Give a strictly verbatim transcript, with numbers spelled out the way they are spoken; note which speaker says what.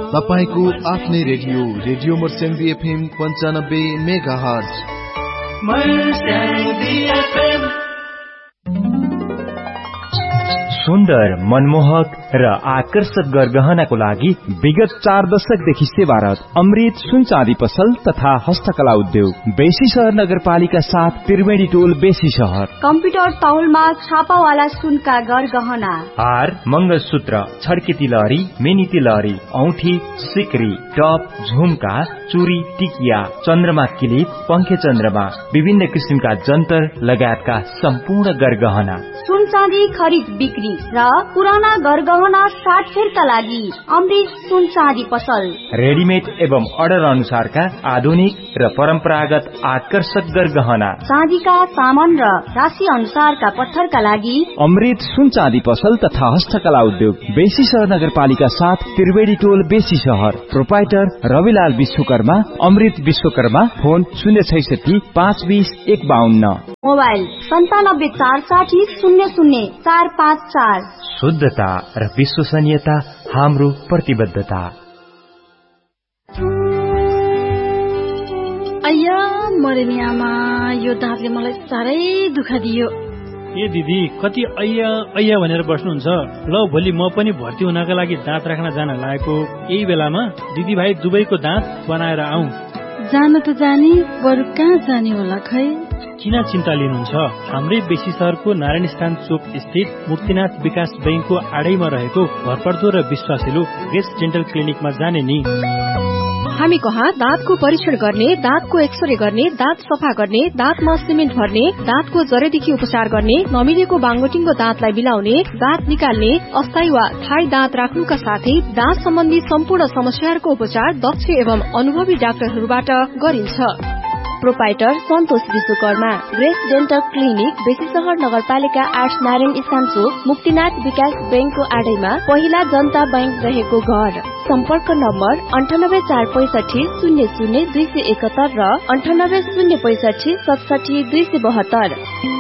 Speaker 1: तपाईको आफ्नै radio radio Marsyangdi FM पन्चानब्बे मेगा हर्ज।
Speaker 2: सुन्दर, मनमोहक र आकर्षक गरगहनाको लागि विगत चार दशकदेखि सेवारत अमृत सुन चाँदी पसल तथा हस्तकला उद्योग बेसी शहर नगरपालिका साथ त्रिवेणी टोल बेसी शहर।
Speaker 3: कम्प्युटर तौलमा छापावाला सुनका गरगहना,
Speaker 2: हार, मंगलसूत्र, छड्के तिलहरी, मिनी तिलहरी, औठी, सिक्री, टप, झुमका, चुरी, टिकिया, चन्द्रमा किलिप, पंखे चन्द्रमा, विभिन्न किसिमका जन्तर लगायतका सम्पूर्ण गरगहना।
Speaker 3: सुन चाँदी खरिद बिक्री र पुराना गरगहना साटफेरका लागि अमृत सुन चाँदी पसल।
Speaker 2: रेडिमेड एवं अर्डर अनुसारका आधुनिक र परम्परागत आकर्षक गरगहना,
Speaker 3: चाँदीका सामान र राशि अनुसारका पत्थरका लागि
Speaker 2: अमृत सुन चाँदी पसल तथा हस्तकला उद्योग बेसी शहर नगरपालिका साथ त्रिवेणी टोल बेसी शहर। प्रोपाइटर रविलाल विश्वकर्मा, अमृत विश्वकर्मा। फोन शून्य छैसठी पाँच बीस एक बाहन्न।
Speaker 3: मोबाइल सन्तानब्बे चार साठी शून्य शून्य चार पाँच चार।
Speaker 2: शुद्धता र विश्वसनीयता हाम्रो प्रतिबद्धता।
Speaker 4: अय्या मरेनी आमा, यो दाँतले मलाई साह्रै दुःख दियो।
Speaker 5: ए दिदी, कति अय्या अय्या भनेर बस्नुहुन्छ? ल, भोलि म पनि भर्ती हुनका लागि दाँत राख्न जान लागेको यही बेलामा दिदी भाइ दुवैको दाँत बनाएर आऊ।
Speaker 4: जान त जानी, बरु कहाँ जाने होला खै?
Speaker 5: किन चिन्ता लिनुहुन्छ? हाम्रै बेसी शहरको नारायण स्थान चोक स्थित मुक्तिनाथ विकास बैंकको आडैमा रहेको भरपर्दो र विश्वासिलो ग्रेस डेन्टल क्लिनिकमा जाने नि।
Speaker 6: हामी कहाँ दाँतको परीक्षण गर्ने, दाँतको एक्सरे गर्ने, दाँत सफा गर्ने, दाँतमा सिमेन्ट भर्ने, दाँतको जरेदेखि उपचार गर्ने, नमिलेको बाङ्गोटिङ्गो दाँतलाई मिलाउने, दाँत निकाल्ने, अस्थायी वा थायी दाँत राख्नुका साथै दाँत सम्बन्धी सम्पूर्ण समस्याहरूको उपचार दक्ष एवं अनुभवी डाक्टरहरूबाट गरिन्छ।
Speaker 3: प्रोपाइटर सन्तोष विश्वकर्मा, ग्रेस डेन्टल क्लिनिक, बेसी शहर नगरपालिका आठ, नारायण स्थान चोक, मुक्तिनाथ विकास बैंकको आडैमा, पहिला जनता बैंक रहेको घर। सम्पर्क नम्बर अन्ठानब्बे चार पैसठी शून्य शून्य दुई सय एकहत्तर र अन्ठानब्बे शून्य पैसठी सतसठी दुई सय बहत्तर।